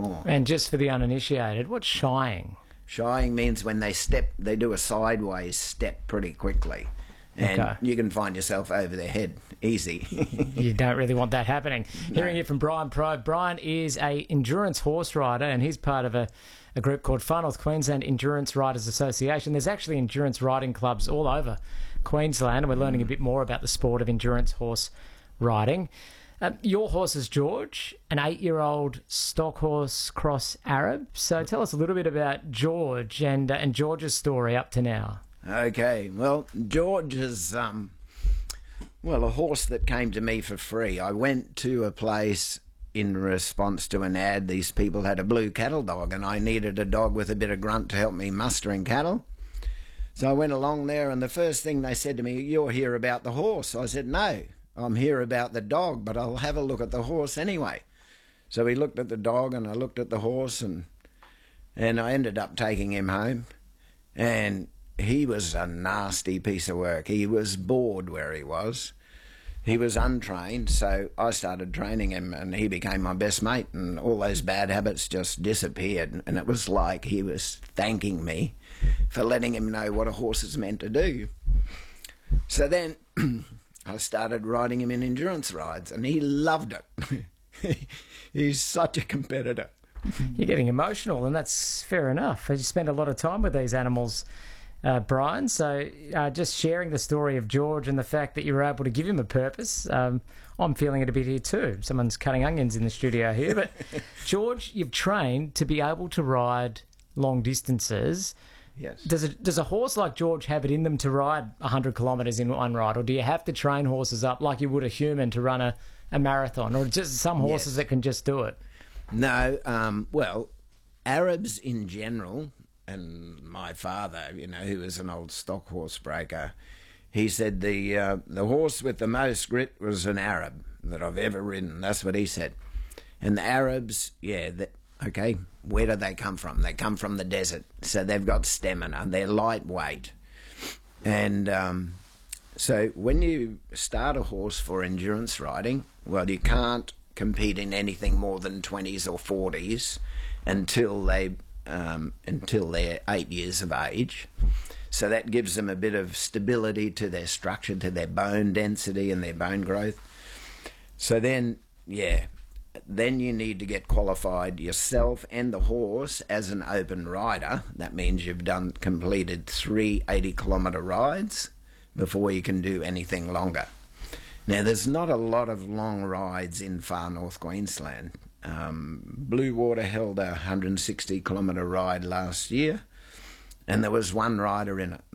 more. And just for the uninitiated, what's shying? Shying means when they step, they do a sideways step pretty quickly. And Okay. you can find yourself over their head easy. You don't really want that happening. No. Hearing it from Brian Probe. Brian is a endurance horse rider, and he's part of a group called Far North Queensland Endurance Riders Association. There's actually endurance riding clubs all over Queensland, and we're learning a bit more about the sport of endurance horse riding. Your horse is George, an 8-year-old stock horse cross Arab. So tell us a little bit about George and George's story up to now. Okay, well, George is, a horse that came to me for free. I went to a place in response to an ad. These people had a blue cattle dog, and I needed a dog with a bit of grunt to help me mustering cattle. So I went along there, and the first thing they said to me, "You're here about the horse." I said, "No, I'm here about the dog, but I'll have a look at the horse anyway." So we looked at the dog, and I looked at the horse, and I ended up taking him home. And he was a nasty piece of work. He was bored where he was. He was untrained, so I started training him, and he became my best mate, and all those bad habits just disappeared. And it was like he was thanking me for letting him know what a horse is meant to do. So then I started riding him in endurance rides, and he loved it. He's such a competitor. You're getting emotional, and that's fair enough. You spend a lot of time with these animals, Brian. So just sharing the story of George and the fact that you were able to give him a purpose, I'm feeling it a bit here too. Someone's cutting onions in the studio here. But George, you've trained to be able to ride long distances. Yes. Does a horse like George have it in them to ride 100 kilometres in one ride, or do you have to train horses up like you would a human to run a marathon, or just some horses that can just do it? No, Arabs in general, and my father, who was an old stock horse breaker, he said the horse with the most grit was an Arab that I've ever ridden. That's what he said. And the Arabs, okay, where do they come from? They come from the desert, so they've got stamina. They're lightweight. And so when you start a horse for endurance riding, well, you can't compete in anything more than 20s or 40s until they're 8 years of age. So that gives them a bit of stability to their structure, to their bone density and their bone growth. So then you need to get qualified yourself and the horse as an open rider. That means you've completed 3 80-kilometre rides before you can do anything longer. Now, there's not a lot of long rides in far north Queensland. Blue Water held a 160-kilometre ride last year, and there was one rider in it.